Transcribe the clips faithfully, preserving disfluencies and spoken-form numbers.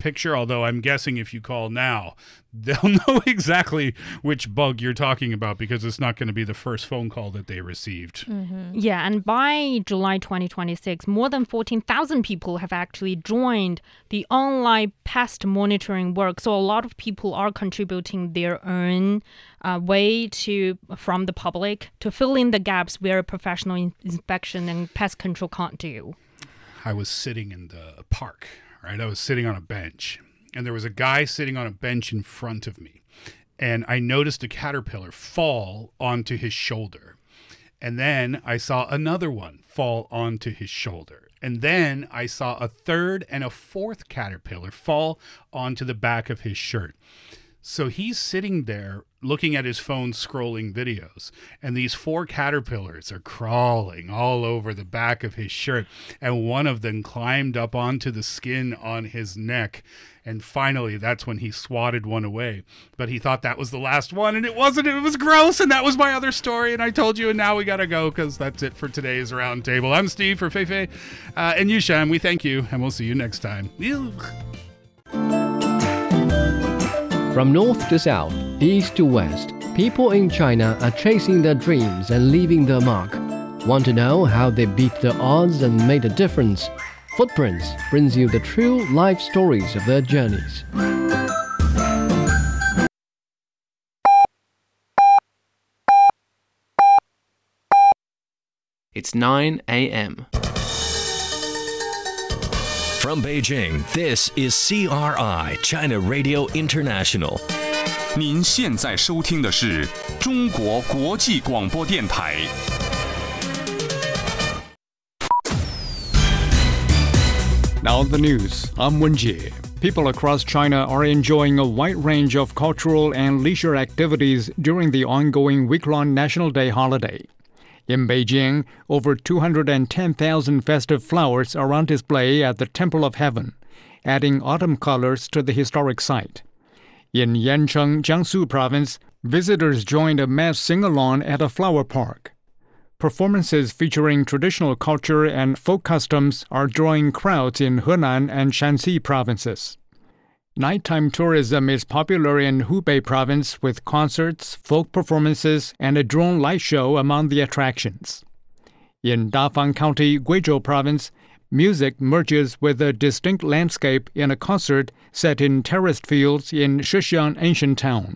picture, although I'm guessing if you call now, they'll know exactly which bug you're talking about because it's not going to be the first phone call that they received. Mm-hmm. Yeah, and by July twenty twenty-six, more than fourteen thousand people have actually joined the online pest monitoring work. So a lot of people are contributing their own uh, way to from the public to fill in the gaps where professional in- inspection and pest control can't do. I was sitting in the park, right? I was sitting on a bench. And there was a guy sitting on a bench in front of me. And I noticed a caterpillar fall onto his shoulder. And then I saw another one fall onto his shoulder. And then I saw a third and a fourth caterpillar fall onto the back of his shirt. So he's sitting there looking at his phone, scrolling videos, and these four caterpillars are crawling all over the back of his shirt, and one of them climbed up onto the skin on his neck, and finally that's when he swatted one away. But he thought that was the last one, and it wasn't. It was gross, and that was my other story, and I told you, and now we gotta go because that's it for today's Roundtable. I'm Steve for Feifei uh, and Yushan. We thank you, and we'll see you next time. From north to south, east to west, people in China are chasing their dreams and leaving their mark. Want to know how they beat the odds and made a difference? Footprints brings you the true life stories of their journeys. It's nine a.m. From Beijing, this is C R I, China Radio International. 您现在收听的是中国国际广播电台。 Now the news. I'm Wenjie. People across China are enjoying a wide range of cultural and leisure activities during the ongoing week-long National Day holiday. In Beijing, over two hundred ten thousand festive flowers are on display at the Temple of Heaven, adding autumn colors to the historic site. In Yancheng, Jiangsu Province, visitors joined a mass sing-along at a flower park. Performances featuring traditional culture and folk customs are drawing crowds in Henan and Shanxi provinces. Nighttime tourism is popular in Hubei province with concerts, folk performances, and a drone light show among the attractions. In Dafang County, Guizhou province, music merges with a distinct landscape in a concert set in terraced fields in Shixiang ancient town.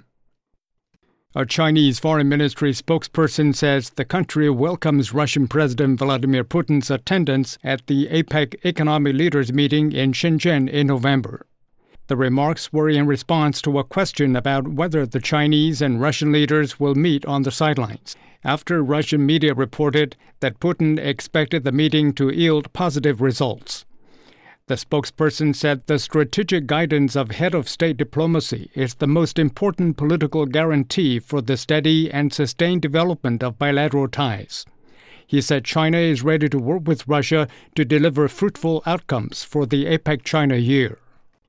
A Chinese Foreign Ministry spokesperson says the country welcomes Russian President Vladimir Putin's attendance at the APEC Economic Leaders Meeting in Shenzhen in November. The remarks were in response to a question about whether the Chinese and Russian leaders will meet on the sidelines, after Russian media reported that Putin expected the meeting to yield positive results. The spokesperson said the strategic guidance of head of state diplomacy is the most important political guarantee for the steady and sustained development of bilateral ties. He said China is ready to work with Russia to deliver fruitful outcomes for the APEC China year.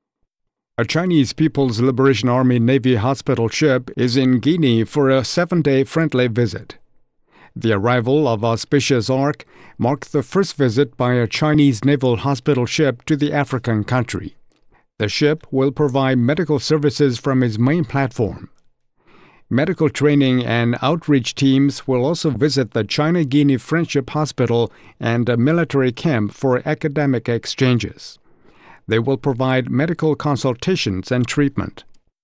A Chinese People's Liberation Army Navy hospital ship is in Guinea for a seven-day friendly visit. The arrival of Auspicious Ark marked the first visit by a Chinese naval hospital ship to the African country. The ship will provide medical services from its main platform. Medical training and outreach teams will also visit the China-Guinea Friendship Hospital and a military camp for academic exchanges. They will provide medical consultations and treatment.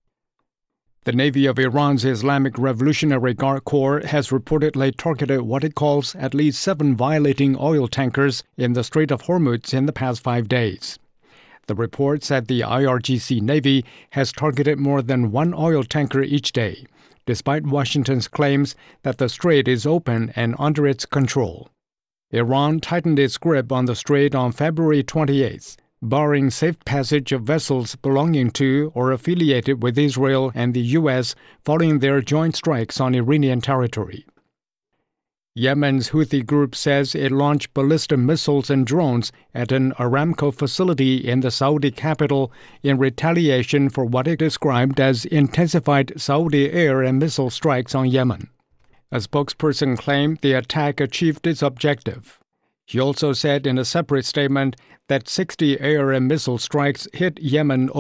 The Navy of Iran's Islamic Revolutionary Guard Corps has reportedly targeted what it calls at least seven violating oil tankers in the Strait of Hormuz in the past five days. The report said the I R G C Navy has targeted more than one oil tanker each day, despite Washington's claims that the strait is open and under its control. Iran tightened its grip on the strait on February twenty-eighth, barring safe passage of vessels belonging to or affiliated with Israel and the U S following their joint strikes on Iranian territory. Yemen's Houthi group says it launched ballistic missiles and drones at an Aramco facility in the Saudi capital in retaliation for what it described as intensified Saudi air and missile strikes on Yemen. A spokesperson claimed the attack achieved its objective. He also said in a separate statement that sixty air and missile strikes hit Yemen